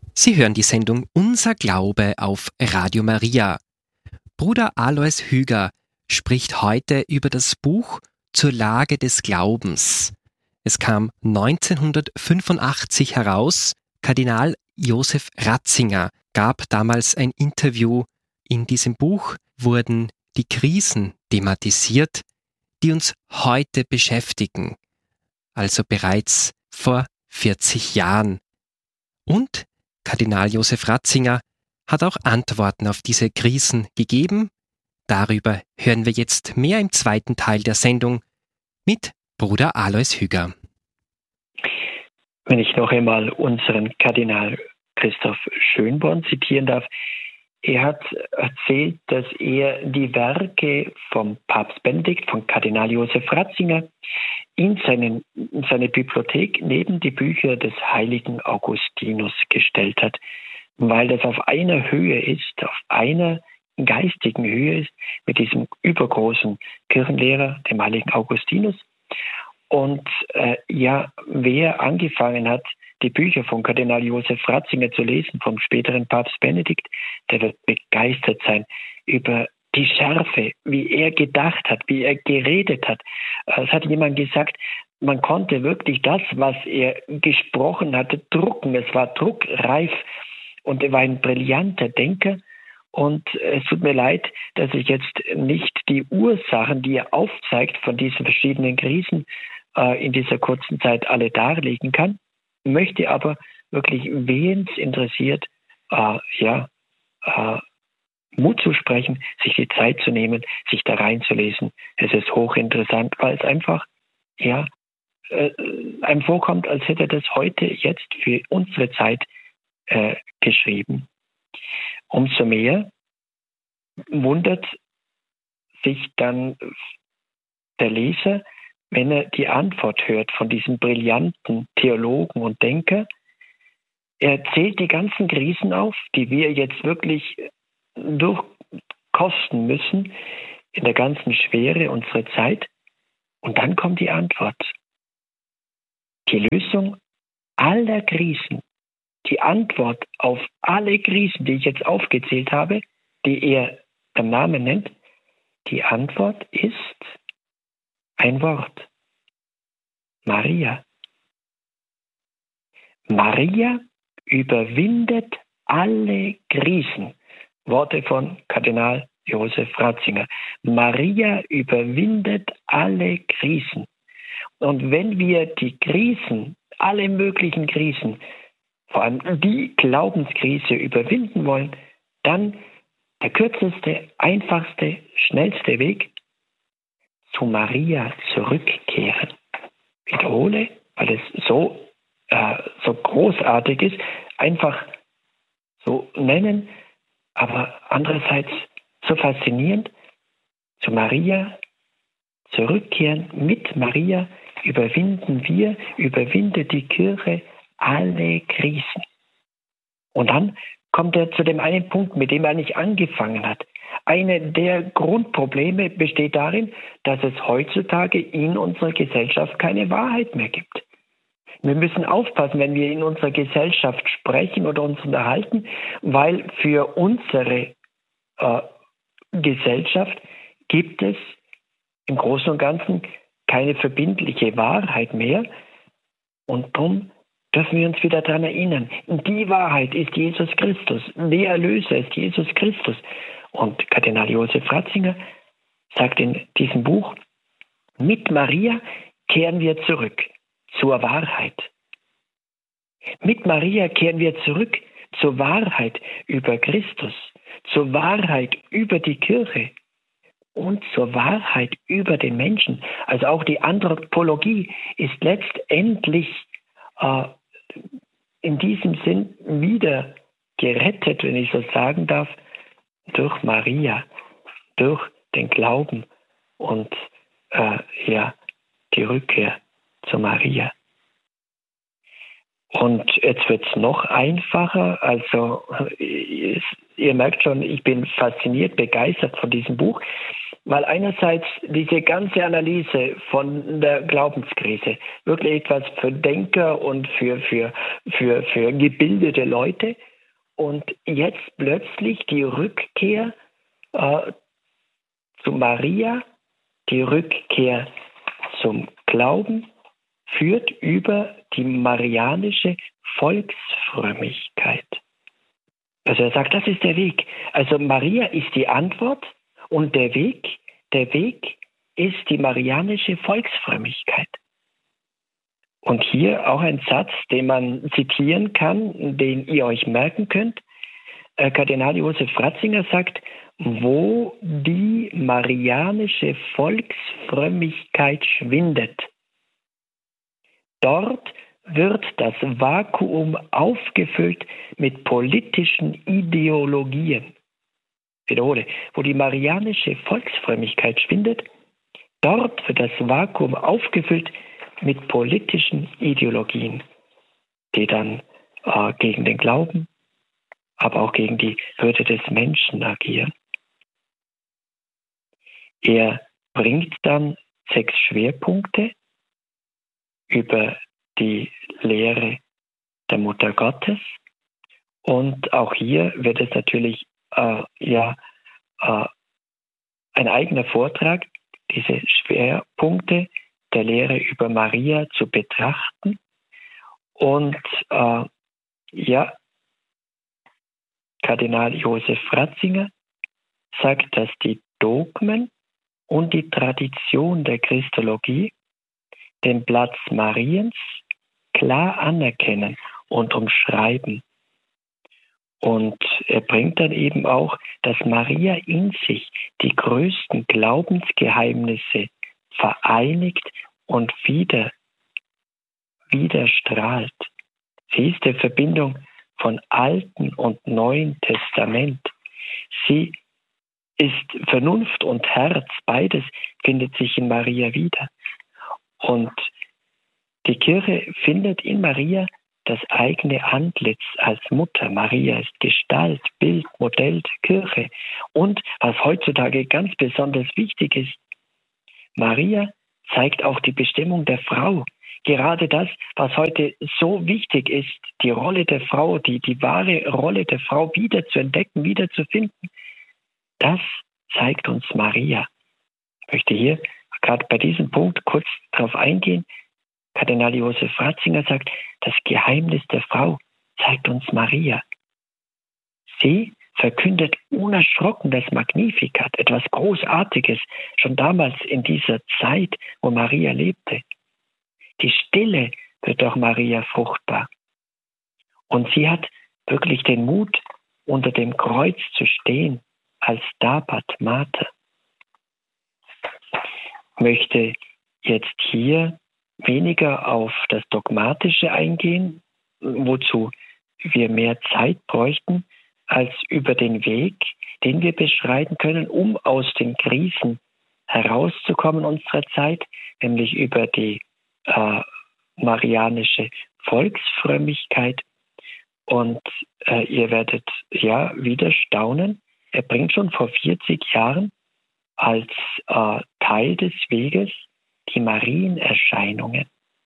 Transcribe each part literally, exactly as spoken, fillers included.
Sie hören die Sendung Unser Glaube auf Radio Maria. Bruder Alois Hüger spricht heute über das Buch Zur Lage des Glaubens. Es kam neunzehnhundertfünfundachtzig heraus. Kardinal Josef Ratzinger gab damals ein Interview. In diesem Buch wurden die Krisen thematisiert, die uns heute beschäftigen, also bereits vor vierzig Jahren. Und Kardinal Josef Ratzinger hat auch Antworten auf diese Krisen gegeben. Darüber hören wir jetzt mehr im zweiten Teil der Sendung mit Bruder Alois Hüger. Wenn ich noch einmal unseren Kardinal Christoph Schönborn zitieren darf, er hat erzählt, dass er die Werke vom Papst Benedikt, von Kardinal Josef Ratzinger, in, seinen, in seine Bibliothek neben die Bücher des heiligen Augustinus gestellt hat, weil das auf einer Höhe ist, auf einer geistigen Höhe ist, mit diesem übergroßen Kirchenlehrer, dem heiligen Augustinus. Und äh, ja, wer angefangen hat, die Bücher von Kardinal Josef Ratzinger zu lesen, vom späteren Papst Benedikt, der wird begeistert sein über die Schärfe, wie er gedacht hat, wie er geredet hat. Es hat jemand gesagt, man konnte wirklich das, was er gesprochen hatte, drucken. Es war druckreif und er war ein brillanter Denker. Und es tut mir leid, dass ich jetzt nicht die Ursachen, die er aufzeigt von diesen verschiedenen Krisen, äh, in dieser kurzen Zeit alle darlegen kann, möchte aber wirklich wehens interessiert, äh, ja, äh, Mut zu sprechen, sich die Zeit zu nehmen, sich da reinzulesen. Es ist hochinteressant, weil es einfach, ja, äh, einem vorkommt, als hätte er das heute, jetzt für unsere Zeit äh, geschrieben. Umso mehr wundert sich dann der Leser, wenn er die Antwort hört von diesem brillanten Theologen und Denker. Er zählt die ganzen Krisen auf, die wir jetzt wirklich durchkosten müssen in der ganzen Schwere unserer Zeit. Und dann kommt die Antwort. Die Lösung aller Krisen, die Antwort auf alle Krisen, die ich jetzt aufgezählt habe, die er beim Namen nennt, die Antwort ist ein Wort. Maria. Maria überwindet alle Krisen. Worte von Kardinal Josef Ratzinger. Maria überwindet alle Krisen. Und wenn wir die Krisen, alle möglichen Krisen, vor allem die Glaubenskrise überwinden wollen, dann der kürzeste, einfachste, schnellste Weg, zu Maria zurückkehren. Ich wiederhole, weil es so, äh, so großartig ist, einfach so nennen, aber andererseits so faszinierend, zu Maria zurückkehren, mit Maria überwinden wir, überwindet die Kirche alle Krisen. Und dann kommt er zu dem einen Punkt, mit dem er nicht angefangen hat. Eine der Grundprobleme besteht darin, dass es heutzutage in unserer Gesellschaft keine Wahrheit mehr gibt. Wir müssen aufpassen, wenn wir in unserer Gesellschaft sprechen oder uns unterhalten, weil für unsere äh, Gesellschaft gibt es im Großen und Ganzen keine verbindliche Wahrheit mehr. Und darum dürfen wir uns wieder daran erinnern. Die Wahrheit ist Jesus Christus. Der Erlöser ist Jesus Christus. Und Kardinal Josef Ratzinger sagt in diesem Buch, mit Maria kehren wir zurück zur Wahrheit. Mit Maria kehren wir zurück zur Wahrheit über Christus, zur Wahrheit über die Kirche und zur Wahrheit über den Menschen. Also auch die Anthropologie ist letztendlich äh, in diesem Sinn wieder gerettet, wenn ich so sagen darf, durch Maria, durch den Glauben und äh, ja, die Rückkehr zu Maria. Und jetzt wird es noch einfacher. Also ihr merkt schon, ich bin fasziniert, begeistert von diesem Buch, weil einerseits diese ganze Analyse von der Glaubenskrise wirklich etwas für Denker und für, für, für, für gebildete Leute und jetzt plötzlich die Rückkehr äh, zu Maria, die Rückkehr zum Glauben führt über die marianische Volksfrömmigkeit. Also er sagt, das ist der Weg. Also Maria ist die Antwort und der Weg, der Weg ist die marianische Volksfrömmigkeit. Und hier auch ein Satz, den man zitieren kann, den ihr euch merken könnt. Kardinal Josef Ratzinger sagt, wo die marianische Volksfrömmigkeit schwindet, dort wird das Vakuum aufgefüllt mit politischen Ideologien. Ich wiederhole, wo die marianische Volksfrömmigkeit schwindet, dort wird das Vakuum aufgefüllt mit politischen Ideologien, die dann äh, gegen den Glauben, aber auch gegen die Würde des Menschen agieren. Er bringt dann sechs Schwerpunkte über die Lehre der Mutter Gottes. Und auch hier wird es natürlich äh, ja, äh, ein eigener Vortrag, diese Schwerpunkte der Lehre über Maria zu betrachten. Und äh, ja, Kardinal Josef Ratzinger sagt, dass die Dogmen und die Tradition der Christologie den Platz Mariens klar anerkennen und umschreiben. Und er bringt dann eben auch, dass Maria in sich die größten Glaubensgeheimnisse vereinigt und wieder, wieder strahlt. Sie ist die Verbindung von Alten und Neuen Testament. Sie ist Vernunft und Herz, beides findet sich in Maria wieder. Und die Kirche findet in Maria das eigene Antlitz als Mutter. Maria ist Gestalt, Bild, Modell der Kirche. Und was heutzutage ganz besonders wichtig ist, Maria zeigt auch die Bestimmung der Frau. Gerade das, was heute so wichtig ist, die Rolle der Frau, die, die wahre Rolle der Frau wieder zu entdecken, wieder zu finden, das zeigt uns Maria. Ich möchte hier gerade bei diesem Punkt kurz darauf eingehen. Kardinal Josef Ratzinger sagt, das Geheimnis der Frau zeigt uns Maria. Sie verkündet unerschrocken das Magnificat, etwas Großartiges, schon damals in dieser Zeit, wo Maria lebte. Die Stille wird durch Maria fruchtbar. Und sie hat wirklich den Mut, unter dem Kreuz zu stehen, als Stabat Mater. Ich möchte jetzt hier weniger auf das Dogmatische eingehen, wozu wir mehr Zeit bräuchten, als über den Weg, den wir beschreiten können, um aus den Krisen herauszukommen unserer Zeit, nämlich über die äh, marianische Volksfrömmigkeit. Und äh, ihr werdet ja wieder staunen, er bringt schon vor vierzig Jahren als äh, Teil des Weges die Marienerscheinungen.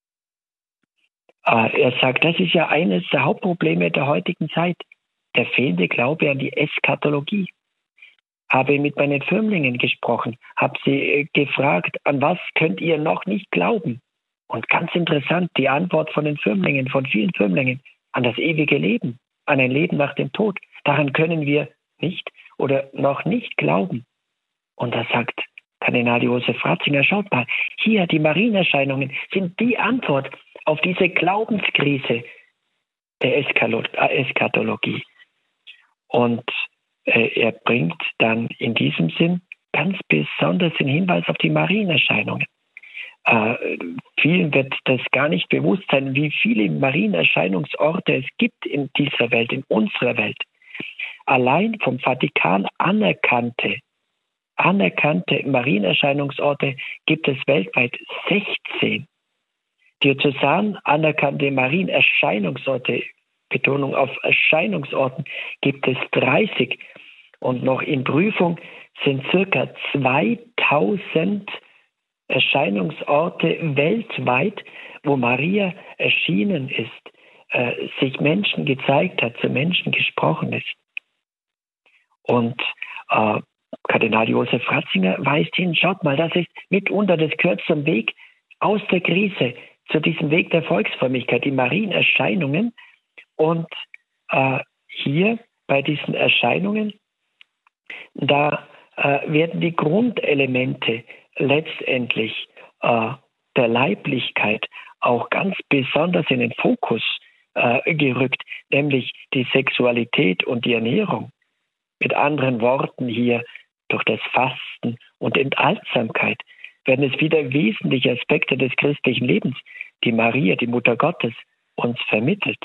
Äh, er sagt, das ist ja eines der Hauptprobleme der heutigen Zeit, der fehlende Glaube an die Eschatologie. Habe mit meinen Firmlingen gesprochen, habe sie äh, gefragt, an was könnt ihr noch nicht glauben? Und ganz interessant, die Antwort von den Firmlingen, von vielen Firmlingen, an das ewige Leben, an ein Leben nach dem Tod. Daran können wir nicht oder noch nicht glauben. Und da sagt Kardinal Josef Ratzinger, schaut mal, hier die Marienerscheinungen sind die Antwort auf diese Glaubenskrise der Eschatologie. Und äh, er bringt dann in diesem Sinn ganz besonders den Hinweis auf die Marienerscheinungen. Äh, vielen wird das gar nicht bewusst sein, wie viele Marienerscheinungsorte es gibt in dieser Welt, in unserer Welt. Allein vom Vatikan anerkannte, anerkannte Marienerscheinungsorte gibt es weltweit sechzehn. diözesan anerkannte Marienerscheinungsorte, Betonung auf Erscheinungsorten, gibt es dreißig und noch in Prüfung sind circa zweitausend Erscheinungsorte weltweit, wo Maria erschienen ist, äh, sich Menschen gezeigt hat, zu Menschen gesprochen ist. Und äh, Kardinal Josef Ratzinger weist hin, schaut mal, das ist mitunter das gehört zum Weg aus der Krise, zu diesem Weg der Volksfrömmigkeit, die Marienerscheinungen. Und äh, hier bei diesen Erscheinungen, da äh, werden die Grundelemente letztendlich äh, der Leiblichkeit auch ganz besonders in den Fokus äh, gerückt, nämlich die Sexualität und die Ernährung. Mit anderen Worten hier, durch das Fasten und Enthaltsamkeit werden es wieder wesentliche Aspekte des christlichen Lebens, die Maria, die Mutter Gottes, uns vermittelt.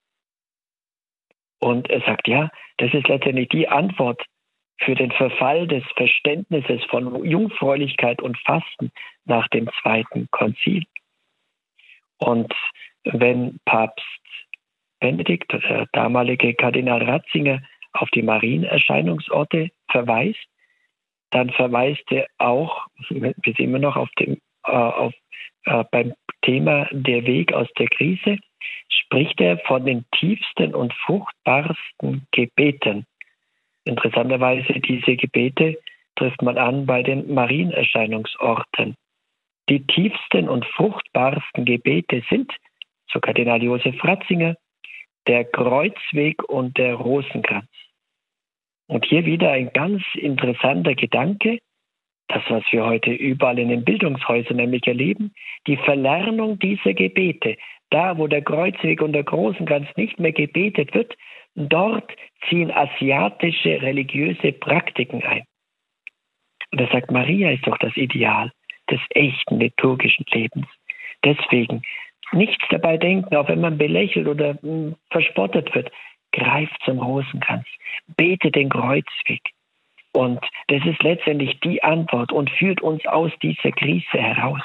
Und er sagt, ja, das ist letztendlich die Antwort für den Verfall des Verständnisses von Jungfräulichkeit und Fasten nach dem Zweiten Konzil. Und wenn Papst Benedikt, der damalige Kardinal Ratzinger, auf die Marienerscheinungsorte verweist, dann verweist er auch, wir sind immer noch auf dem, äh, auf, äh, beim Thema der Weg aus der Krise, spricht er von den tiefsten und fruchtbarsten Gebeten. Interessanterweise, diese Gebete trifft man an bei den Marienerscheinungsorten. Die tiefsten und fruchtbarsten Gebete sind, so Kardinal Josef Ratzinger, der Kreuzweg und der Rosenkranz. Und hier wieder ein ganz interessanter Gedanke, das, was wir heute überall in den Bildungshäusern nämlich erleben, die Verlernung dieser Gebete. Da, wo der Kreuzweg und der Rosenkranz nicht mehr gebetet wird, dort ziehen asiatische religiöse Praktiken ein. Und er sagt, Maria ist doch das Ideal des echten liturgischen Lebens. Deswegen nichts dabei denken, auch wenn man belächelt oder mh, verspottet wird. Greift zum Rosenkranz, bete den Kreuzweg. Und das ist letztendlich die Antwort und führt uns aus dieser Krise heraus.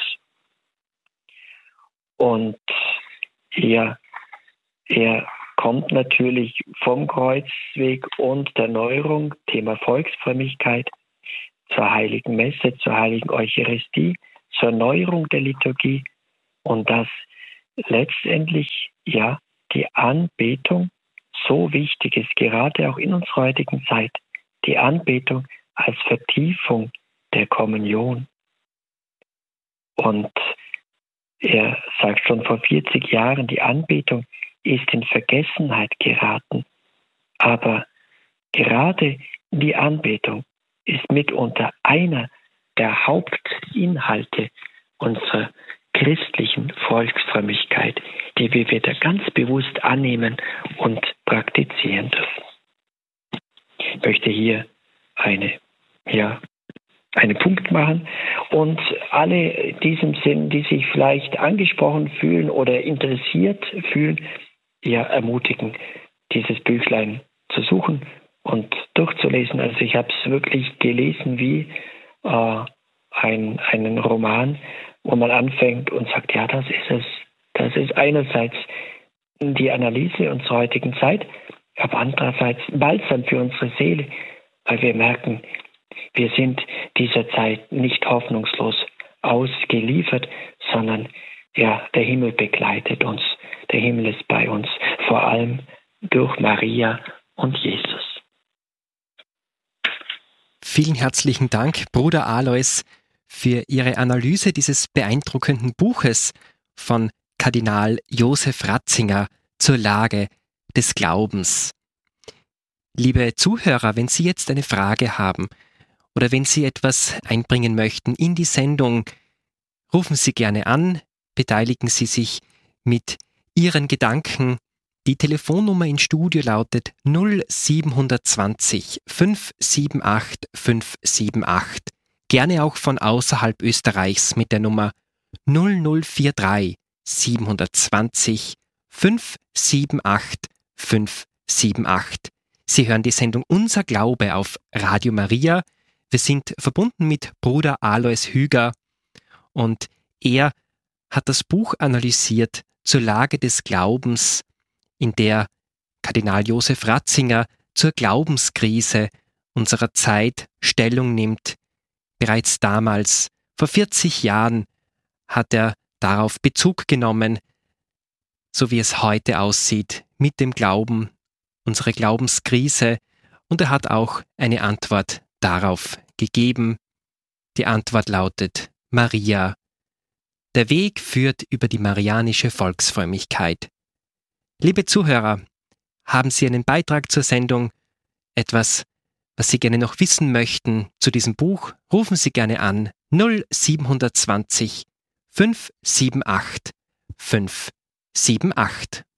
Und er, er kommt natürlich vom Kreuzweg und der Neuerung, Thema Volksfrömmigkeit, zur Heiligen Messe, zur Heiligen Eucharistie, zur Neuerung der Liturgie und dass letztendlich ja die Anbetung so wichtig ist, gerade auch in unserer heutigen Zeit, die Anbetung als Vertiefung der Kommunion. Und er sagt schon vor vierzig Jahren, die Anbetung ist in Vergessenheit geraten. Aber gerade die Anbetung ist mitunter einer der Hauptinhalte unserer christlichen Volksfrömmigkeit, die wir wieder ganz bewusst annehmen und praktizieren dürfen. Ich möchte hier eine, ja, einen Punkt machen und alle in diesem Sinn, die sich vielleicht angesprochen fühlen oder interessiert fühlen, ja, ermutigen, dieses Büchlein zu suchen und durchzulesen. Also ich habe es wirklich gelesen wie äh, ein, einen Roman, wo man anfängt und sagt, ja, das ist es. Das ist einerseits die Analyse unserer heutigen Zeit, aber andererseits Balsam für unsere Seele, weil wir merken, wir sind dieser Zeit nicht hoffnungslos ausgeliefert, sondern ja, der Himmel begleitet uns. Der Himmel ist bei uns, vor allem durch Maria und Jesus. Vielen herzlichen Dank, Bruder Alois, für Ihre Analyse dieses beeindruckenden Buches von Kardinal Josef Ratzinger zur Lage des Glaubens. Liebe Zuhörer, wenn Sie jetzt eine Frage haben oder wenn Sie etwas einbringen möchten in die Sendung, rufen Sie gerne an, beteiligen Sie sich mit Ihren Gedanken. Die Telefonnummer im Studio lautet null sieben zwei null fünf sieben acht fünf sieben acht. Gerne auch von außerhalb Österreichs mit der Nummer null null vier drei sieben zwei null fünf sieben acht fünf sieben acht. Sie hören die Sendung Unser Glaube auf Radio Maria. Wir sind verbunden mit Bruder Alois Hüger und er hat das Buch analysiert zur Lage des Glaubens, in der Kardinal Josef Ratzinger zur Glaubenskrise unserer Zeit Stellung nimmt. Bereits damals, vor vierzig Jahren, hat er darauf Bezug genommen, so wie es heute aussieht, mit dem Glauben, unsere Glaubenskrise, und er hat auch eine Antwort darauf gegeben. Die Antwort lautet Maria. Der Weg führt über die marianische Volksfrömmigkeit. Liebe Zuhörer, haben Sie einen Beitrag zur Sendung, etwas, was Sie gerne noch wissen möchten zu diesem Buch, rufen Sie gerne an null sieben zwei null fünf sieben acht fünf sieben acht.